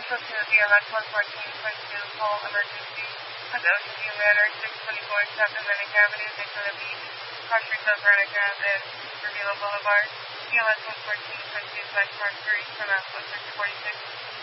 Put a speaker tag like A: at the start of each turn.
A: also to BLS 114.2 call emergency at the Ocean View Manor, 624 South Atlantic Avenue, Daytona Beach, crossing of Vernica and Reveal Boulevard. BLS 114.2 Flight Park 3 from Alpha 646.